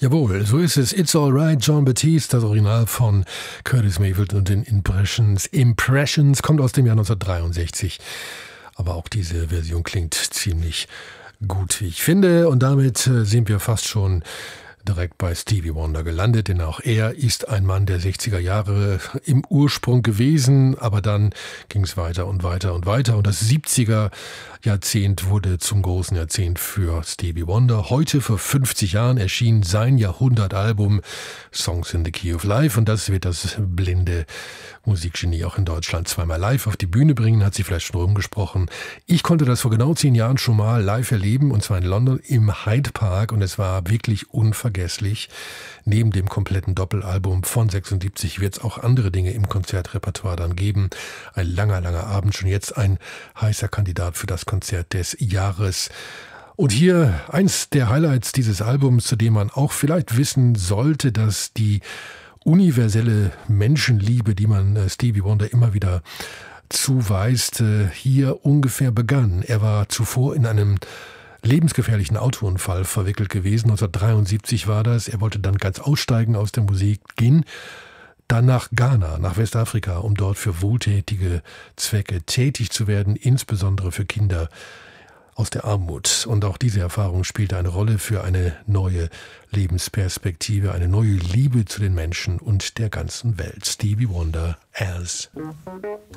Jawohl, so ist es. It's Alright, Jon Batiste, das Original von Curtis Mayfield und den Impressions. Impressions kommt aus dem Jahr 1963. Aber auch diese Version klingt ziemlich gut, wie ich finde. Und damit sind wir fast schon direkt bei Stevie Wonder gelandet, denn auch er ist ein Mann der 60er Jahre im Ursprung gewesen, aber dann ging es weiter und weiter und weiter und das 70er Jahrzehnt wurde zum großen Jahrzehnt für Stevie Wonder. Heute, vor 50 Jahren, erschien sein Jahrhundertalbum Songs in the Key of Life und das wird das blinde Musikgenie auch in Deutschland zweimal live auf die Bühne bringen, hat sie vielleicht schon rumgesprochen. Ich konnte das vor genau 10 Jahren schon mal live erleben und zwar in London im Hyde Park und es war wirklich unvergesslich. Neben dem kompletten Doppelalbum von 76 wird es auch andere Dinge im Konzertrepertoire dann geben. Ein langer, langer Abend, schon jetzt ein heißer Kandidat für das Konzert des Jahres. Und hier eins der Highlights dieses Albums, zu dem man auch vielleicht wissen sollte, dass die universelle Menschenliebe, die man Stevie Wonder immer wieder zuweist, hier ungefähr begann. Er war zuvor in einem lebensgefährlichen Autounfall verwickelt gewesen. 1973 war das. Er wollte dann ganz aussteigen aus der Musik, ging dann nach Ghana, nach Westafrika, um dort für wohltätige Zwecke tätig zu werden, insbesondere für Kinder aus der Armut. Und auch diese Erfahrung spielte eine Rolle für eine neue Lebensperspektive, eine neue Liebe zu den Menschen und der ganzen Welt. Stevie Wonder as